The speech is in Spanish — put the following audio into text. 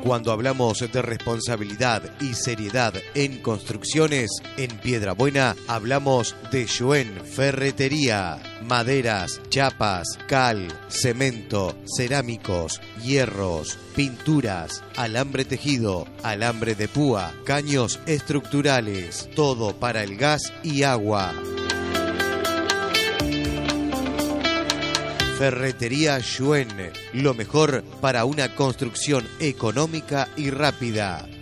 Cuando hablamos de responsabilidad y seriedad en construcciones, en Piedrabuena hablamos de Yuen Ferretería. Maderas, chapas, cal, cemento, cerámicos, hierros, pinturas, alambre tejido, alambre de púa, caños estructurales, todo para el gas y agua. Ferretería Yuen, lo mejor para una construcción económica y rápida.